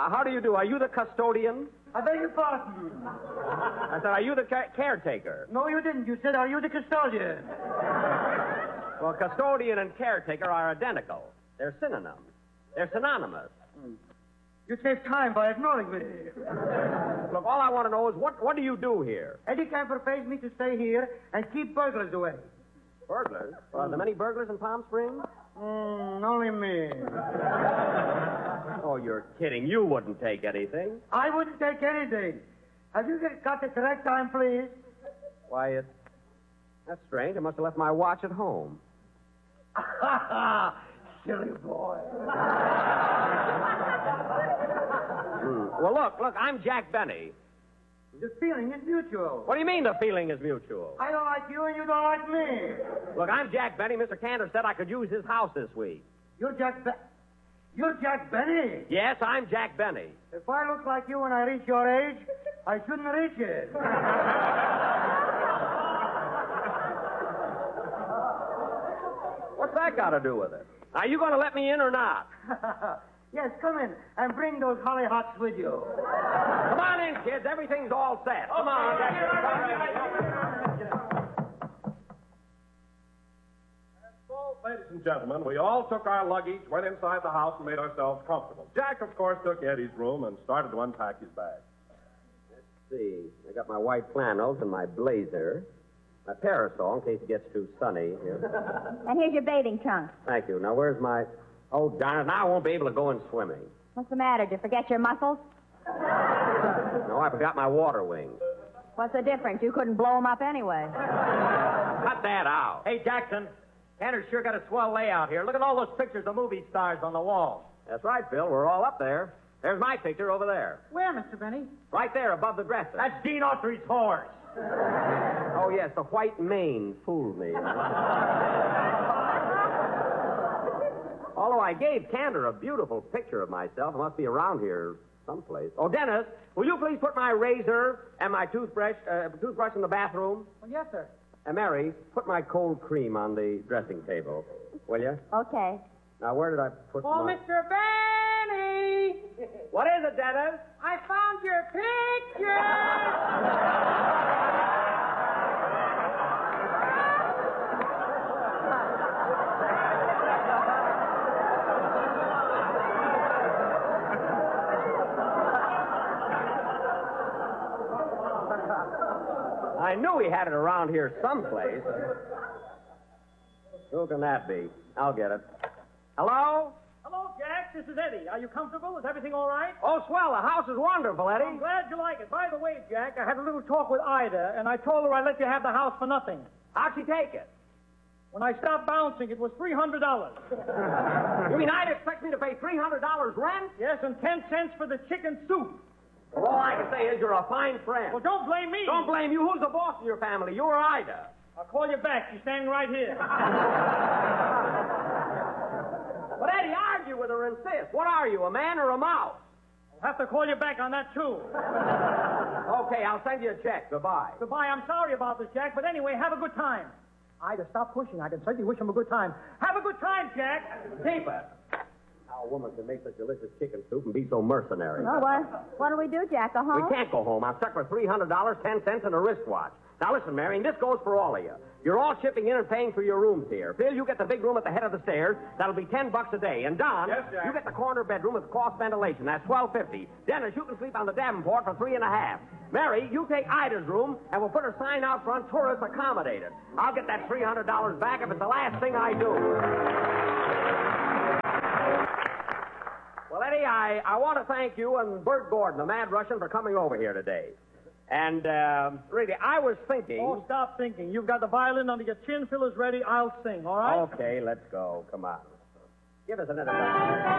how do you do? Are you the custodian? I beg your pardon. I said, are you the caretaker? No, you didn't. You said, are you the custodian? Well, custodian and caretaker are identical. They're synonyms. They're synonymous. You save time by ignoring me. Look, all I want to know is what do you do here? Eddie Camper pays me to stay here and keep burglars away. Burglars? Are there many burglars in Palm Springs? Only me. Oh, you're kidding. You wouldn't take anything. I wouldn't take anything. Have you got the correct time, please? Why, that's strange. I must have left my watch at home. Silly boy. Well, look, I'm Jack Benny. The feeling is mutual. What do you mean the feeling is mutual? I don't like you and you don't like me. Look, I'm Jack Benny. Mr. Cantor said I could use his house this week. You're Jack Benny? Yes, I'm Jack Benny. If I look like you when I reach your age, I shouldn't reach it. What's that got to do with it? Are you going to let me in or not? Yes, come in and bring those hollyhocks with you. Come on in, kids. Everything's all set. Come on. So, ladies and gentlemen, we all took our luggage, went inside the house, and made ourselves comfortable. Jack, of course, took Eddie's room and started to unpack his bag. Let's see. I got my white flannels and my blazer. My parasol in case it gets too sunny here. And here's your bathing trunk. Thank you. Now, where's my... Oh, darn it. Now I won't be able to go in swimming. What's the matter? Did you forget your muscles? No, I forgot my water wings. What's the difference? You couldn't blow them up anyway. Cut that out. Hey, Jackson. Cantor's sure got a swell layout here. Look at all those pictures of movie stars on the wall. That's right, Phil. We're all up there. There's my picture over there. Where, Mr. Benny? Right there above the dresser. That's Gene Autry's horse. Oh, yes, the white mane fooled me. Although I gave Cantor a beautiful picture of myself. It must be around here someplace. Oh, Dennis, will you please put my razor and my toothbrush in the bathroom? Well, yes, sir. And Mary, put my cold cream on the dressing table, will you? Okay. Now, where did I put my... Mr. Benny! What is it, Dennis? I found your picture! I knew he had it around here someplace. Who can that be? I'll get it. Hello? Hello, Jack. This is Eddie. Are you comfortable? Is everything all right? Oh, swell. The house is wonderful, Eddie. I'm glad you like it. By the way, Jack, I had a little talk with Ida, and I told her I'd let you have the house for nothing. How'd she take it? When I stopped bouncing, it was $300. You mean I'd expect me to pay $300 rent? Yes, and 10 cents for the chicken soup. Well, all I can say is you're a fine friend. Well, don't blame me. Don't blame you. Who's the boss in your family? You or Ida? I'll call you back. You're standing right here. But Eddie, argue with her and insist. What are you, a man or a mouse? I'll have to call you back on that, too. Okay, I'll send you a check. Goodbye. Goodbye. I'm sorry about this, Jack, but anyway, have a good time. Ida, stop pushing. I can certainly wish him a good time. Have a good time, Jack. Keep it. How a woman can make such delicious chicken soup and be so mercenary. Oh, what do we do, Jack? Go home? We can't go home. I'm stuck with $300, 10 cents, and a wristwatch. Now, listen, Mary, and this goes for all of you. You're all chipping in and paying for your rooms here. Phil, you get the big room at the head of the stairs. That'll be $10 a day. And Don, Yes, Jack? you get the corner bedroom with cross ventilation. That's $12.50. Dennis, you can sleep on the Davenport for $3.50. Mary, you take Ida's room, and we'll put a sign out front, tourists accommodated. I'll get that $300 back if it's the last thing I do. Well, Eddie, I want to thank you and Bert Gordon, the Mad Russian, for coming over here today. And, really, I was thinking... Oh, stop thinking. You've got the violin under your chin. Phil is ready. I'll sing, all right? Okay, let's go. Come on. Give us another.